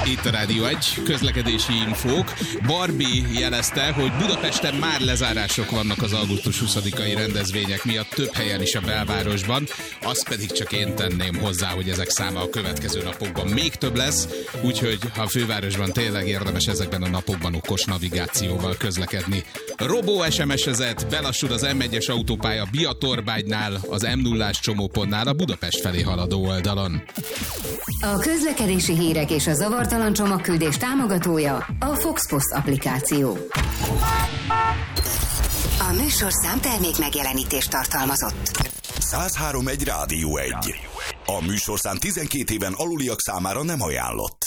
Itt a Rádió 1, közlekedési infók. Barbie jelezte, hogy Budapesten már lezárások vannak az augusztus 20-ai rendezvények miatt több helyen is a belvárosban. Azt pedig csak én tenném hozzá, hogy ezek száma a következő napokban még több lesz, úgyhogy ha a fővárosban tényleg érdemes ezekben a napokban okos navigációval közlekedni. Robó SMS-ezett, belassul az M1-es autópálya Biatorbágynál, az M0-ás csomópontnál a Budapest felé haladó oldalon. A közlekedési hírek és a zavartalan csomagküldés támogatója a Fox Post applikáció. A műsorszám termék megjelenítést tartalmazott. 103.1 Rádió 1. A műsorszám 12 éven aluliak számára nem ajánlott.